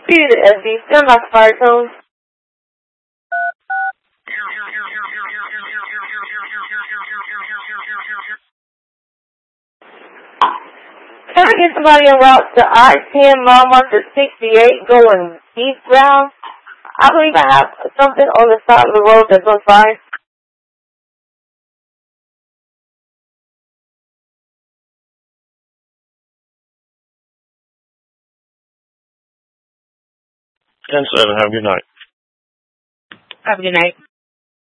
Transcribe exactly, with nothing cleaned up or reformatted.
Dude, uh, do you still have fire tones? Can I get somebody en route to I ten Longmont to sixty-eight going eastbound? I believe I have something on the side of the road that goes by. ten seven, have a good night. Have a good night.